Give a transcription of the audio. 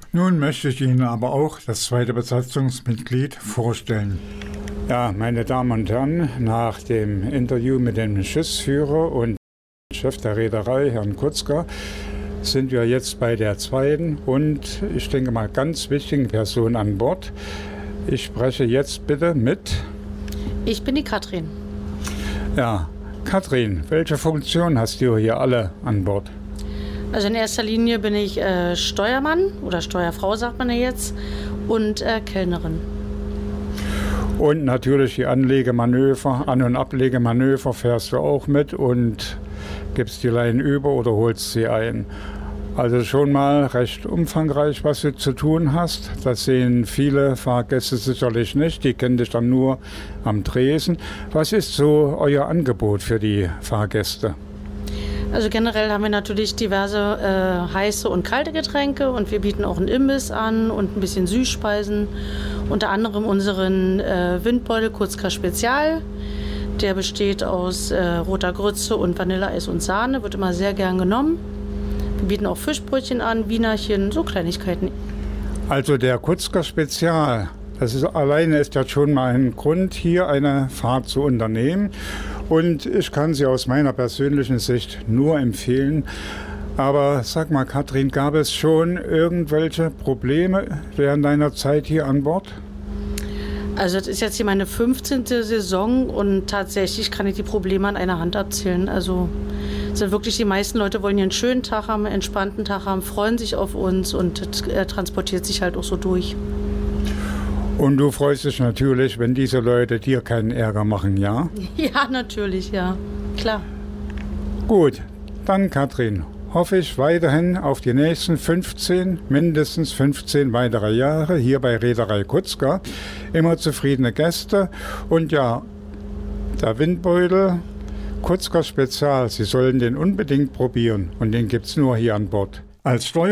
Nun möchte ich Ihnen aber auch das zweite Besatzungsmitglied vorstellen. Ja, meine Damen und Herren, nach dem Interview mit dem Schiffsführer und Chef der Reederei, Herrn Kutzka, sind wir jetzt bei der zweiten und ich denke mal ganz wichtigen Person an Bord. Ich spreche jetzt bitte mit... Ich bin die Katrin. Ja, Katrin, welche Funktion hast du hier alle an Bord? Also in erster Linie bin ich Steuermann oder Steuerfrau, sagt man ja jetzt, und Kellnerin. Und natürlich die Anlegemanöver, An- und Ablegemanöver fährst du auch mit und gibst die Leinen über oder holst sie ein. Also schon mal recht umfangreich, was du zu tun hast. Das sehen viele Fahrgäste sicherlich nicht. Die kennen dich dann nur am Tresen. Was ist so euer Angebot für die Fahrgäste? Also generell haben wir natürlich diverse heiße und kalte Getränke und wir bieten auch einen Imbiss an und ein bisschen Süßspeisen. Unter anderem unseren Windbeutel Kutzka Spezial. Der besteht aus roter Grütze und Vanilleeis und Sahne, wird immer sehr gern genommen. Wir bieten auch Fischbrötchen an, Wienerchen, so Kleinigkeiten. Also der Kutzka Spezial, alleine ist ja schon mal ein Grund, hier eine Fahrt zu unternehmen. Und ich kann sie aus meiner persönlichen Sicht nur empfehlen. Aber sag mal, Katrin, gab es schon irgendwelche Probleme während deiner Zeit hier an Bord? Also das ist jetzt hier meine 15. Saison und tatsächlich kann ich die Probleme an einer Hand abzählen. Also sind wirklich die meisten Leute wollen hier einen schönen Tag haben, einen entspannten Tag haben, freuen sich auf uns und transportiert sich halt auch so durch. Und du freust dich natürlich, wenn diese Leute dir keinen Ärger machen, ja? Ja, natürlich, ja. Klar. Gut, dann Katrin, hoffe ich weiterhin auf die nächsten mindestens 15 weitere Jahre hier bei Reederei Kutzka. Immer zufriedene Gäste und ja, der Windbeutel Kutzka Spezial, Sie sollen den unbedingt probieren und den gibt es nur hier an Bord. Als